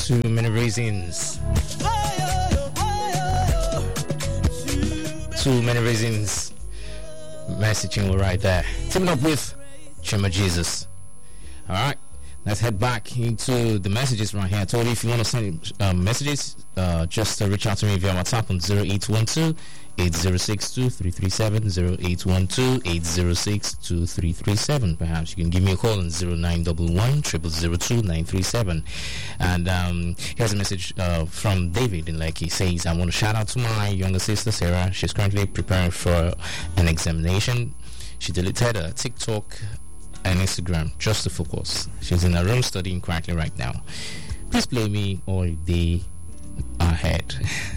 Too many reasons. Too many reasons. Messaging right there. Teaming up with Chima Jesus. Alright, let's head back into the messages right here. I told you if you want to send messages, just reach out to me via WhatsApp on 0812 806 2337 0812 806 2337. Perhaps you can give me a call on 0911 0002 937. And here's a message from David in Lekki. Says, I want to shout out to my younger sister Sarah. She's currently preparing for an examination. She deleted her TikTok and Instagram just to focus. She's in her room studying quietly right now. Please play me all day ahead.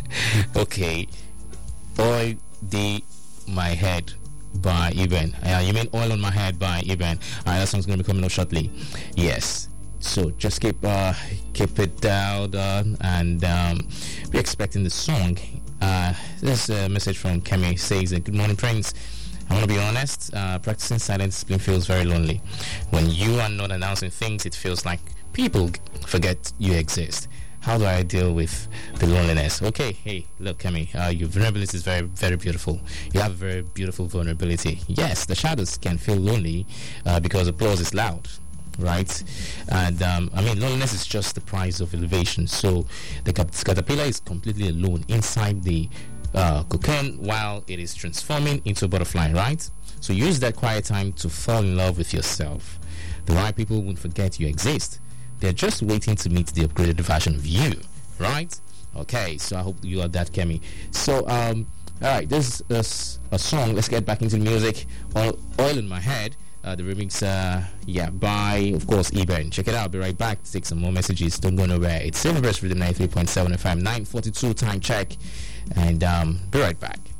Okay. Oil Day My Head by Eben. You mean Oil on My Head by Eben. Alright, that song's going to be coming up shortly. Yes. So just keep it dialed on and be expecting the song. This is a message from Kemi. Says, good morning, Prince. I want to be honest, practicing silent discipline feels very lonely. When you are not announcing things, it feels like people forget you exist. How do I deal with the loneliness? Okay, hey, look, Kemi, your vulnerability is very, very beautiful. You have a very beautiful vulnerability. Yes, the shadows can feel lonely because applause is loud, right? And loneliness is just the price of elevation. So the caterpillar is completely alone inside the cocoon while it is transforming into a butterfly, right? So use that quiet time to fall in love with yourself. The right people won't forget you exist. They're just waiting to meet the upgraded version of you, right? Okay, so I hope you are that, Kemi. So, alright, this is a song. Let's get back into the music. Oil in My Head. The remix, by, of course, Eben. Check it out. I'll be right back to take some more messages. Don't go nowhere. It's Silverburst Rhythm 93.7 FM, 9:42 time check. And be right back.